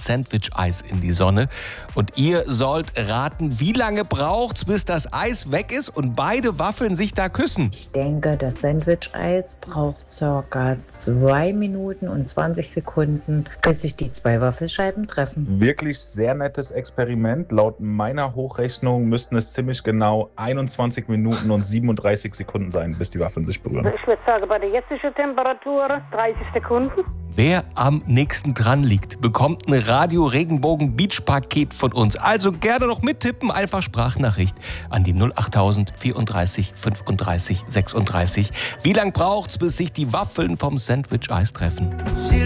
Sandwich-Eis in die Sonne. Und ihr sollt raten, wie lange braucht's, bis das Eis weg ist und beide Waffeln sich da küssen? Ich denke, das Sandwich-Eis braucht ca. 2 Minuten und 20 Sekunden, bis sich die 2 Waffelscheiben treffen. Wirklich sehr nettes Experiment. Laut meiner Hochrechnung müssten es ziemlich genau 21 Minuten und 37 Sekunden sein, bis die Waffeln sich berühren. Ich würde sagen, bei der jetzigen Temperatur 30 Sekunden. Wer am nächsten dran liegt, bekommt ein Radio Regenbogen Beach Paket von uns. Also gerne noch mittippen, einfach Sprachnachricht an die 08000 34 35 36. Wie lang braucht's, bis sich die Waffeln vom Sandwich-Eis treffen?